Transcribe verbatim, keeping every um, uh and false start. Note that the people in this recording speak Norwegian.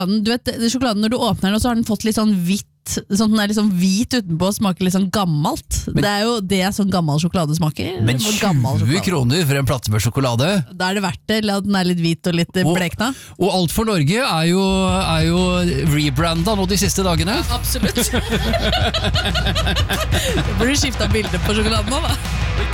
Du vet, sjokoladen når du åpner den, så har den fått litt sånn hvitt, sånn den er litt sånn hvit utenpå og smaker litt sånn gammelt. Men, det er jo det sånn gammel sjokolade smaker. Men tjue kroner for en platte med sjokolade? Da er det verdt det, eller at den er litt hvit og litt og, blekna. Og Alt for Norge er jo, er jo rebrandet nå de siste dagene. Ja, absolutt. Det burde skiftet bilde på sjokoladen nå da.